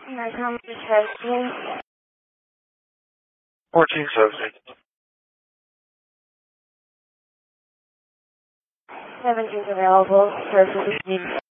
Nice, how much is please? 1470. 17 is available for 15.